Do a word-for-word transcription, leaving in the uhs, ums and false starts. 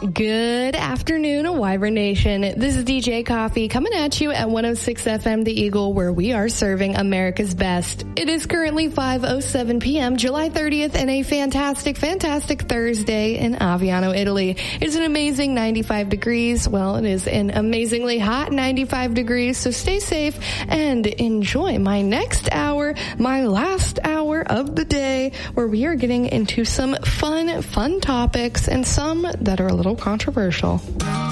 Good afternoon, Wyvern Nation. This is D J Coffee coming at you at one oh six F M The Eagle, where we are serving America's best. It is currently five oh seven p.m., July thirtieth, and a fantastic, fantastic Thursday in Aviano, Italy. It's an amazing ninety-five degrees. Well, it is an amazingly hot ninety-five degrees, so stay safe and enjoy my next hour, my last hour of the day, where we are getting into some fun, fun topics and some that are a little controversial.